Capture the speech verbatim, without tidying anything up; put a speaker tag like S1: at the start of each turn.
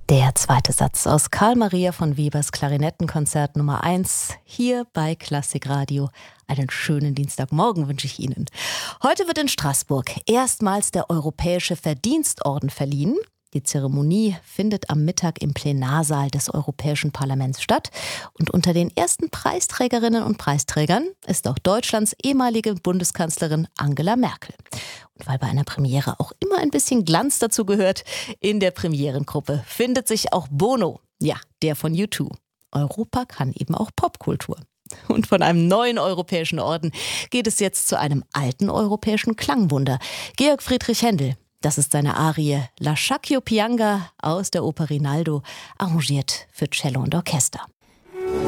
S1: Der zweite Satz aus Karl Maria von Webers Klarinettenkonzert Nummer eins hier bei Klassikradio. Einen schönen Dienstagmorgen wünsche ich Ihnen. Heute wird in Straßburg erstmals der Europäische Verdienstorden verliehen. Die Zeremonie findet am Mittag im Plenarsaal des Europäischen Parlaments statt. Und unter den ersten Preisträgerinnen und Preisträgern ist auch Deutschlands ehemalige Bundeskanzlerin Angela Merkel. Und weil bei einer Premiere auch immer ein bisschen Glanz dazu gehört, in der Premierengruppe findet sich auch Bono, ja, der von U zwei. Europa kann eben auch Popkultur. Und von einem neuen europäischen Orden geht es jetzt zu einem alten europäischen Klangwunder. Georg Friedrich Händel. Das ist seine Arie Lasciacchio Pianga aus der Oper Rinaldo, arrangiert für Cello und Orchester.